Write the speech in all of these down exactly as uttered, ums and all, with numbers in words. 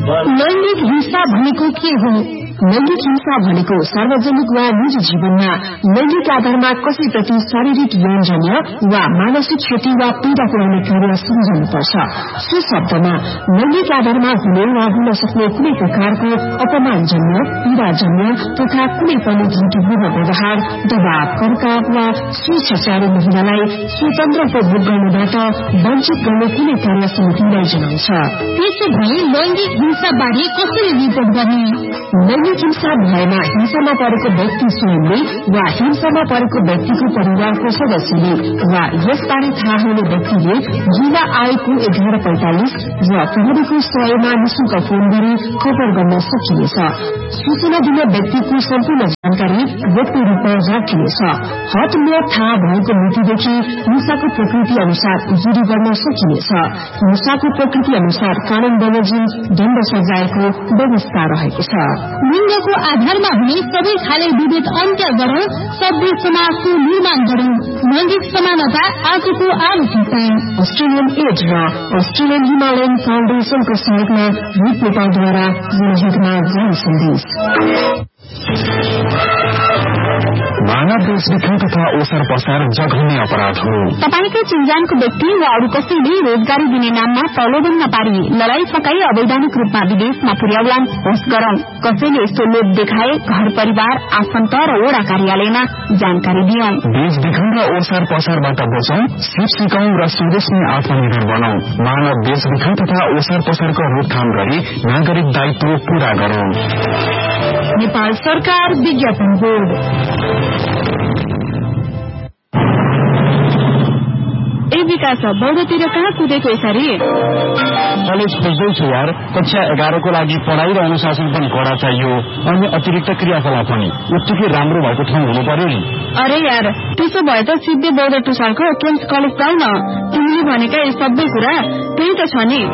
लैंगिक हिंसा भनेको के हो? लैंगिक हिंसा भनेको सार्वजनिक वा निजी जीवनमा लैंगिक आधारमा कसैप्रति शारीरिक यौनजन्य वा मानसिक क्षति वा पीड़ा पुर्याउने कार्य सम्झनुपर्छ। सो शब्दमा लैंगिक आधारमा हुने वा हुन सक्ने कुनै प्रकारको अपमानजन्य, पीड़ाजन्य तथा कुनै पनि त्रुटिपूर्ण व्यवहार, दबाव, कर्काव वा स्वेच्छाचारी महिलालाई स्वतन्त्र उपभोग गर्नबाट वञ्चित गर्ने कुनै कार्य समितिलाई जनाउँछ। त्यसो भए लैंगिक हिंसा बारे कसरी रिपोर्ट गर्ने? लैंगिक हिंसा भएमा हिंसामा परेको व्यक्ति स्वयंले वा हिंसामा परेको व्यक्तिको परिवारको सदस्यले वा यसबारे थाहा हुने व्यक्तिले जिल्ला आएको एघार पैंतालिस र प्रहरीको सहयोगमा निशुल्क फोन गरी खबर गर्न सकिनेछ। सूचना दिने व्यक्तिको सम्पूर्ण जानकारी व्यक्ति रूपमा राखिनेछ। हटमेट थाहा भएको मितिदेखि हिंसाको प्रकृति अनुसार जुरी गर्न सकिनेछ। हिंसाको प्रकृति अनुसार कानून बमोजिम दण्ड सजायको व्यवस्था रहेको छ। लिंगको आधारमा हुने सबै खाले विभेद अन्त्य गरौं, सभ्य समाजको निर्माण गरौं। लैंगिक समानता आजको आवश्यकता। अस्ट्रेलियन एड र अस्ट्रेलियन हिमालयन फाउन्डेशनको सहयोगमा रूप नेपालद्वारा जनहितमा जारी सन्देश। मानव बेचबिखन तथा ओसार पसार जघन्य अपराध हो। तपाईकै चिन्जानको व्यक्ति वा अरू कसैले रोजगारी दिने नाममा प्रलोभन नपारी लडाई फकाई अवैधानिक रूपमा विदेशमा पुर्याउलान् होस् गरौं। कसैले यस्तो लोभ देखाए घर परिवार, आफन्त र वडा कार्यालयमा जानकारी दियौं। बेचबिखन र ओसार पसारबाट बचौं, सिप सिकौं र स्वदेशमै आत्मनिर्भर बनाऊ। मानव बेचबिखन तथा ओसार पसारको रोकथाम गरी नागरिक दायित्व पूरा गरौं। नेपाल सरकार विज्ञापन बोर्ड। ए विकास बौद्धतिर कहाँ कुदेको यसरी? कलेज खोज्दैछु यार। कक्षा एघारको लागि पढाइ र अनुशासन पनि कडा चाहियो, अनि अतिरिक्त क्रियाकलाप पनि उत्तिकै राम्रो भएको ठाउँ हुनु पर्यो नि। अरे यार, त्यसो भए त सिद्धे बौद्ध टुसालको केम्स कलेज जाऊ न। तिमीले भनेका यी सबै कुरा त्यही त छ नि।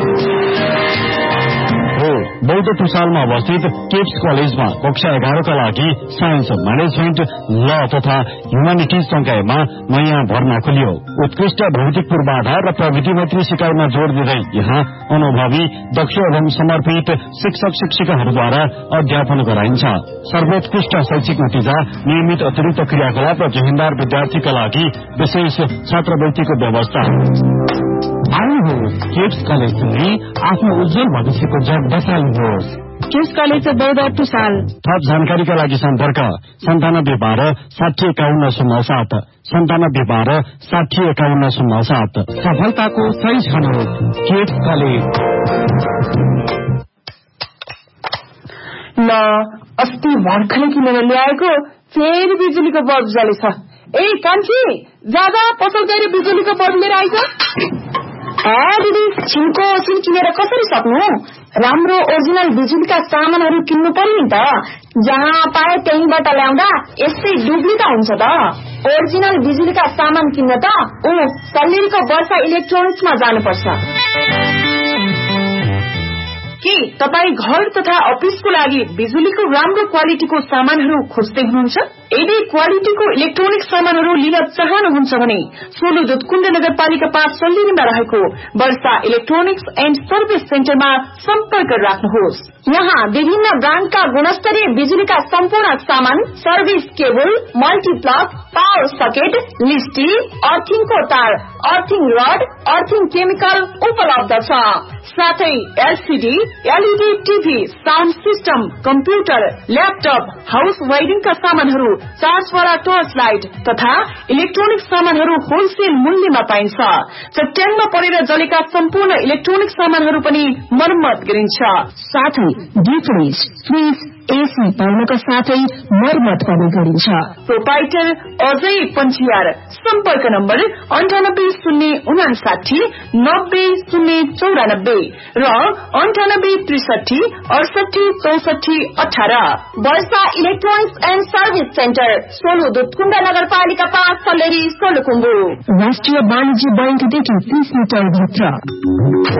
हो, बौद्ध टुसालमा अवस्थित केप्स कलेजमा कक्षा एघारका लागि साइन्स, म्यानेजमेन्ट, ल तथा ह्युमानिटिज संकायमा नयाँ भर्ना खुलियो। उत्कृष्ट भौतिक पूर्वाधार र प्रविधि मैत्री सिकाइमा जोड़ दिँदै यहाँ अनुभवी, दक्ष एवं समर्पित शिक्षक शिक्षिकाहरूद्वारा अध्यापन गराइन्छ। सर्वोत्कृष्ट शैक्षिक नतिजा, नियमित अतिरिक्त क्रियाकलाप र जिम्मेदार विद्यार्थीका लागि विशेष छात्रवृत्तिको व्यवस्था। आउनुहोस्, केप्स कलेज सुन्ने आफ्नो उज्जवल भविष्यको जग बसाल्नुहोस्। केप्स कलेज बौद्ध टुसाल। थप जानकारीका लागि सम्पर्क सन्तानब्बे बाह्र साठी एकाउन्न शून्य सात सन्तानब्बे बाह्र साठी एकाउन्न शून्य सात। सफलताको सही छनौट केप्स कलेज। ल, अस्ति भर्खरै किनेर ल्याएको फेरि बिजुलीको बल्ब जलेछ। ए कान्छी, जाँदा पसल गएर बिजुलीको बल्ब लिएर आइज। ए दिदी, छिनको सिम किनेर कसरी सक्नु? राम्रो ओरिजिनल बिजुलीका सामानहरू किन्नु पर्यो नि त। जहाँ पाए त्यहीँबाट ल्याउँदा यस्तै डुब्ली त हुन्छ त। ओरिजिनल बिजुलीका सामान किन्न त ऊ सल्लेरीको वर्षा इलेक्ट्रोनिक्समा जानुपर्छ। के तपाई घर तथा अफिसको लागि बिजुलीको राम्रो क्वालिटीको सामानहरू खोज्दै हुनुहुन्छ? यदि क्वालिटीको इलेक्ट्रोनिक सामानहरू लिन चाहनुहुन्छ भने सोलु दुधकुण्ड नगरपालिका पाँच सल्लेरीमा रहेको वर्षा इलेक्ट्रोनिक्स एन्ड सर्भिस सेन्टरमा सम्पर्क राख्नुहोस्। यहाँ विभिन्न ब्रान्डका गुणस्तरीय बिजुलीका सम्पूर्ण सामान, service cable, multiplug, power socket, लिस्टी, अर्थिङको तार, अर्थिङ रड, अर्थिङ केमिकल उपलब्ध छ। साथै LCD, LED TV, sound system, computer, laptop, house वायरिङका सामानहरू, चार्जवाला टर्च लाइट तथा इलेक्ट्रोनिक सामानहरू होलसेल मूल्यमा पाइन्छ। चट्याङमा परेर जलेका सम्पूर्ण इलेक्ट्रोनिक सामानहरू पनि मर्मत गरिन्छ। साथै डिफ्रिज, फ्रिज, एसी पाउनका साथै मर्मत पनि गरिन्छ। प्रोपाइटर अजय पञ्चियार। सम्पर्क नम्बर अन्ठानब्बे शून्य उनासाठी नब्बे शून्य चौरानब्बे र अन्ठानब्बे त्रिसठी अडसठी चौसठी अठार। वर्षा electronics and service centre, Solu Dudhkund नगरपालिका पाँच सल्लेरी सोलुखुम्बु। राष्ट्रिय वाणिज्य बैंकदेखि तीस मिटर भित्र।